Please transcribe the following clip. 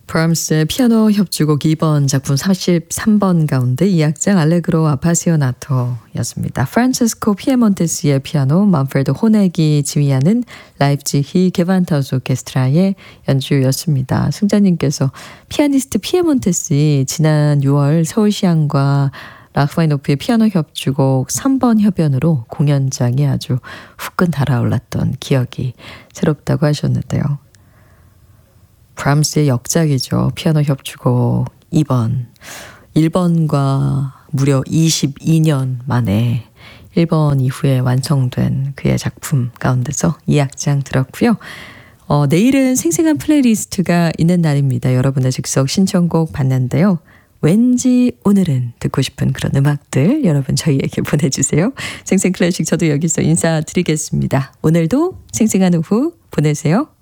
브람스의 피아노 협주곡 2번 작품 43번 가운데 2악장 알레그로 아파시오나토였습니다. 프란체스코 피에몬테스의 피아노, 만프레드 호넥이 지휘하는 라입지히 게반타우스 오케스트라의 연주였습니다. 승자님께서 피아니스트 피에몬테스이 지난 6월 서울시향과 라흐마니노프의 피아노 협주곡 3번 협연으로 공연장에 아주 후끈 달아올랐던 기억이 새롭다고 하셨는데요. 브람스의 역작이죠. 피아노 협주곡 2번. 1번과 무려 22년 만에 1번 이후에 완성된 그의 작품 가운데서 2악장 들었고요. 내일은 생생한 플레이리스트가 있는 날입니다. 여러분의 즉석 신청곡 받는데요. 왠지 오늘은 듣고 싶은 그런 음악들 여러분 저희에게 보내주세요. 생생클래식 저도 여기서 인사드리겠습니다. 오늘도 생생한 오후 보내세요.